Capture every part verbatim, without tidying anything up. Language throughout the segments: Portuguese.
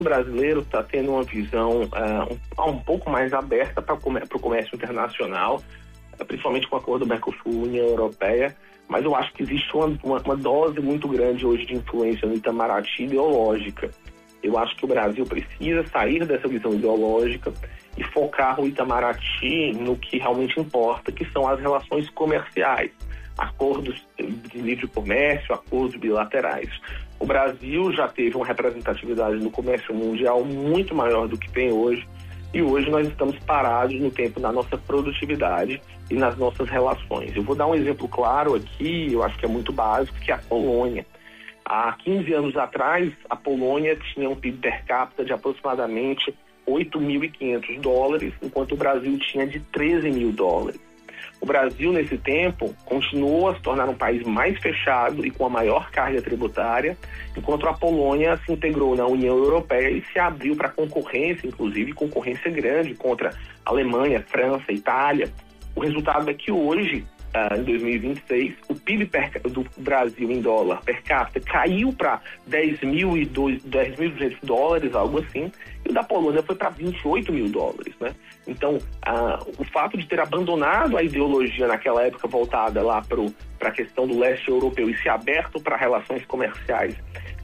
O brasileiro está tendo uma visão uh, um, um pouco mais aberta para o comércio internacional, uh, principalmente com o acordo Mercosul, União Europeia, mas eu acho que existe uma, uma, uma dose muito grande hoje de influência no Itamaraty ideológica. Eu acho que o Brasil precisa sair dessa visão ideológica e focar o Itamaraty no que realmente importa, que são as relações comerciais, acordos de livre comércio, acordos bilaterais. O Brasil já teve uma representatividade no comércio mundial muito maior do que tem hoje, e hoje nós estamos parados no tempo da nossa produtividade e nas nossas relações. Eu vou dar um exemplo claro aqui, eu acho que é muito básico, que é a Polônia. Há quinze anos atrás, a Polônia tinha um P I B per capita de aproximadamente oito mil e quinhentos dólares, enquanto o Brasil tinha de treze mil dólares. O Brasil, nesse tempo, continuou a se tornar um país mais fechado e com a maior carga tributária, enquanto a Polônia se integrou na União Europeia e se abriu para concorrência, inclusive concorrência grande contra Alemanha, França, Itália. O resultado é que hoje, Uh, em dois mil e vinte e seis, o P I B per, do Brasil em dólar per capita caiu para dez mil e duzentos dólares, algo assim, e o da Polônia foi para vinte e oito mil dólares, né? Então, uh, o fato de ter abandonado a ideologia naquela época voltada lá para a questão do leste europeu e se aberto para relações comerciais,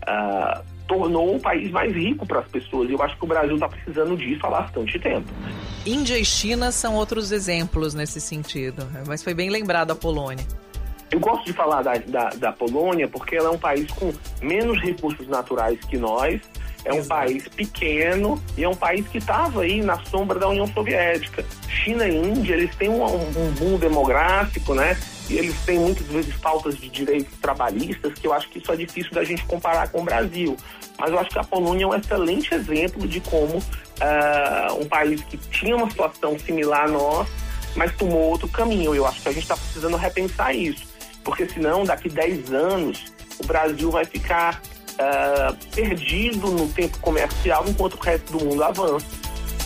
uh, tornou o país mais rico para as pessoas, e eu acho que o Brasil está precisando disso há bastante tempo. Índia e China são outros exemplos nesse sentido, mas foi bem lembrado a Polônia. Eu gosto de falar da, da, da Polônia porque ela é um país com menos recursos naturais que nós, é um Exato. país pequeno e é um país que estava aí na sombra da União Soviética. China e Índia, eles têm um, um boom demográfico, né? E eles têm muitas vezes faltas de direitos trabalhistas, que eu acho que isso é difícil da gente comparar com o Brasil. Mas eu acho que a Polônia é um excelente exemplo de como uh, um país que tinha uma situação similar a nós, mas tomou outro caminho. Eu acho que a gente está precisando repensar isso, porque senão daqui dez anos o Brasil vai ficar uh, perdido no tempo comercial enquanto o resto do mundo avança.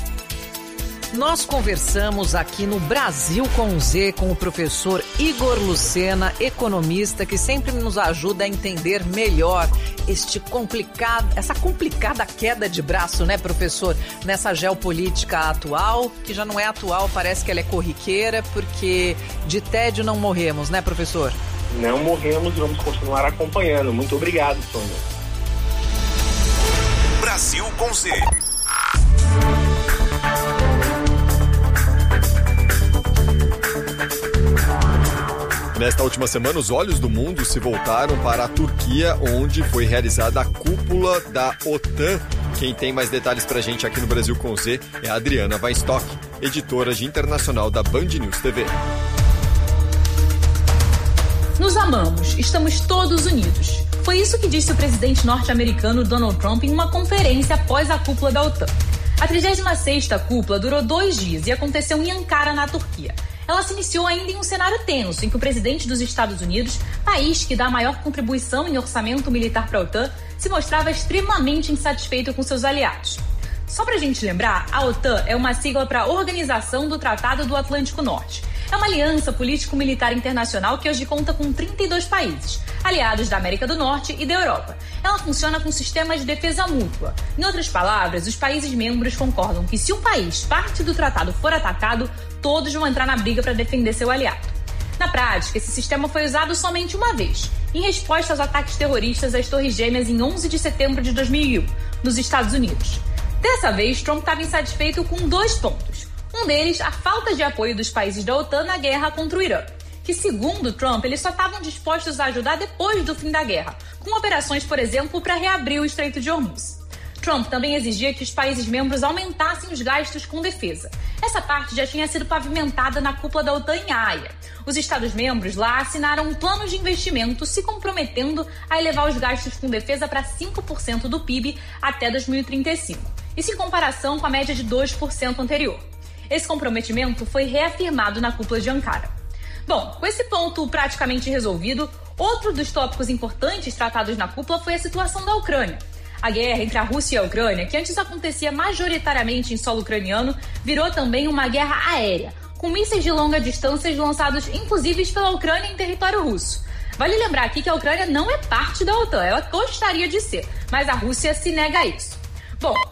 Nós conversamos aqui no Brasil com Z com o professor Igor Lucena, economista, que sempre nos ajuda a entender melhor este complicado, essa complicada queda de braço, né, professor, nessa geopolítica atual, que já não é atual, parece que ela é corriqueira, porque de tédio não morremos, né, professor? Não morremos, vamos continuar acompanhando. Muito obrigado, Sônia. Brasil com Z. Nesta última semana, os olhos do mundo se voltaram para a Turquia, onde foi realizada a cúpula da OTAN. Quem tem mais detalhes pra gente aqui no Brasil com Z é a Adriana Weinstock, editora de internacional da Band News T V. Nos amamos, estamos todos unidos. Foi isso que disse o presidente norte-americano Donald Trump em uma conferência após a cúpula da OTAN. A trigésima sexta cúpula durou dois dias e aconteceu em Ankara, na Turquia. Ela se iniciou ainda em um cenário tenso, em que o presidente dos Estados Unidos, país que dá a maior contribuição em orçamento militar para a OTAN, se mostrava extremamente insatisfeito com seus aliados. Só para a gente lembrar, a OTAN é uma sigla para a Organização do Tratado do Atlântico Norte. É uma aliança político-militar internacional que hoje conta com trinta e dois países, aliados da América do Norte e da Europa. Ela funciona com sistemas de defesa mútua. Em outras palavras, os países membros concordam que se um país, parte do tratado, for atacado, todos vão entrar na briga para defender seu aliado. Na prática, esse sistema foi usado somente uma vez, em resposta aos ataques terroristas às Torres Gêmeas em onze de setembro de dois mil e um, nos Estados Unidos. Dessa vez, Trump estava insatisfeito com dois pontos. Um deles, a falta de apoio dos países da OTAN na guerra contra o Irã, que, segundo Trump, eles só estavam dispostos a ajudar depois do fim da guerra, com operações, por exemplo, para reabrir o Estreito de Hormuz. Trump também exigia que os países membros aumentassem os gastos com defesa. Essa parte já tinha sido pavimentada na cúpula da OTAN em Haia. Os Estados-membros lá assinaram um plano de investimento se comprometendo a elevar os gastos com defesa para cinco por cento do P I B até dois mil e trinta e cinco. Isso em comparação com a média de dois por cento anterior. Esse comprometimento foi reafirmado na cúpula de Ankara. Bom, com esse ponto praticamente resolvido, outro dos tópicos importantes tratados na cúpula foi a situação da Ucrânia. A guerra entre a Rússia e a Ucrânia, que antes acontecia majoritariamente em solo ucraniano, virou também uma guerra aérea, com mísseis de longa distância lançados inclusive pela Ucrânia em território russo. Vale lembrar aqui que a Ucrânia não é parte da OTAN, ela gostaria de ser, mas a Rússia se nega a isso. Bom,